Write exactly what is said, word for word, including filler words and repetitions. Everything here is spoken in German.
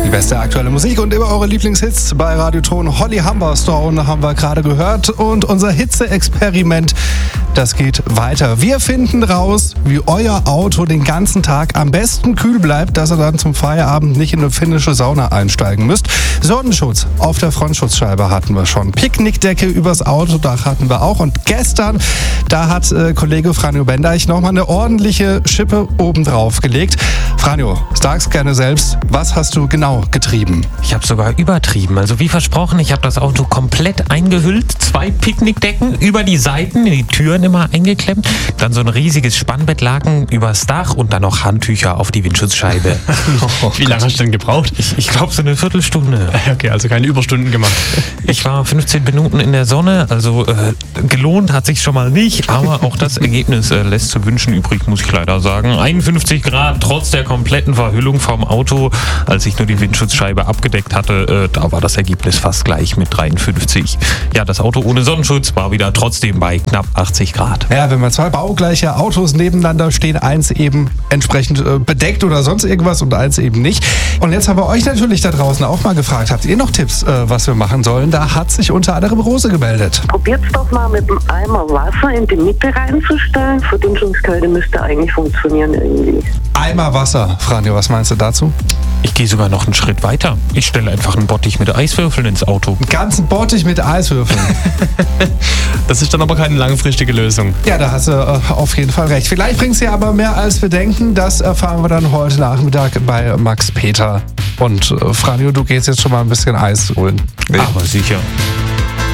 Die beste aktuelle Musik und immer eure Lieblingshits bei Radioton. Holly Humberstone haben wir gerade gehört und unser Hitze-Experiment, das geht weiter. Wir finden raus, wie euer Auto den ganzen Tag am besten kühl bleibt, dass ihr dann zum Feierabend nicht in eine finnische Sauna einsteigen müsst. Sonnenschutz auf der Frontschutzscheibe hatten wir schon. Picknickdecke übers Autodach hatten wir auch. Und gestern, da hat äh, Kollege Franjo Bendeich nochmal eine ordentliche Schippe obendrauf gelegt. Franjo, sag's gerne selbst, was hast du genau getrieben? Ich habe sogar übertrieben. Also wie versprochen, ich habe das Auto komplett eingehüllt. Zwei Picknickdecken über die Seiten, in die Türen immer eingeklemmt. Dann so ein riesiges Spannbettlaken übers Dach und dann noch Handtücher auf die Windschutzscheibe. Oh, wie lange hast du denn gebraucht? Ich, ich glaube so eine Viertelstunde. Okay, also keine Überstunden gemacht. Ich war fünfzehn Minuten in der Sonne, also äh, gelohnt hat sich schon mal nicht, aber auch das Ergebnis äh, lässt zu wünschen übrig, muss ich leider sagen. einundfünfzig Grad trotz der kompletten Verhüllung vom Auto. Als ich nur die Windschutzscheibe abgedeckt hatte, äh, da war das Ergebnis fast gleich mit dreiundfünfzig. Ja, das Auto ohne Sonnenschutz war wieder trotzdem bei knapp achtzig Grad. Ja, wenn man zwei baugleiche Autos nebeneinander stehen, eins eben entsprechend äh, bedeckt oder sonst irgendwas und eins eben nicht. Und jetzt haben wir euch natürlich da draußen auch mal gefragt, habt ihr noch Tipps, äh, was wir machen sollen? Da hat sich unter anderem Rose gemeldet. Probiert's doch mal mit einem Eimer Wasser in die Mitte reinzustellen. Verdunstungskälte müsste eigentlich funktionieren irgendwie. Eimer Wasser. Franjo, was meinst du dazu? Ich gehe sogar noch einen Schritt weiter. Ich stelle einfach einen Bottich mit Eiswürfeln ins Auto. Einen ganzen Bottich mit Eiswürfeln. Das ist dann aber keine langfristige Lösung. Ja, da hast du äh, auf jeden Fall recht. Vielleicht bringt's ja aber mehr als wir denken. Das erfahren wir dann heute Nachmittag bei Max Peter. Und äh, Franjo, du gehst jetzt schon mal ein bisschen Eis holen. Aber sicher.